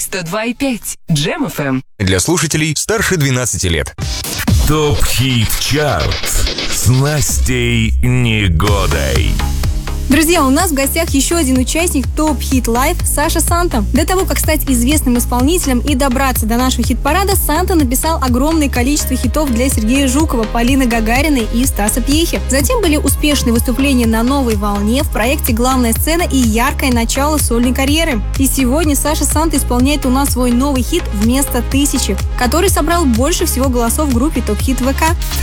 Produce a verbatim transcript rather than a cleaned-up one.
сто два и пять Джем эф эм. Для слушателей старше двенадцати лет. ТОП-хит чарт с Настей Негодой. Друзья, у нас в гостях еще один участник ТОП Хит Лайв Саша Санта. До того, как стать известным исполнителем и добраться до нашего хит-парада, Санта написал огромное количество хитов для Сергея Жукова, Полины Гагариной и Стаса Пьехи. Затем были успешные выступления на «Новой волне», в проекте «Главная сцена» и яркое начало сольной карьеры. И сегодня Саша Санта исполняет у нас свой новый хит «Вместо тысячи», который собрал больше всего голосов в группе ТОП Хит ВК.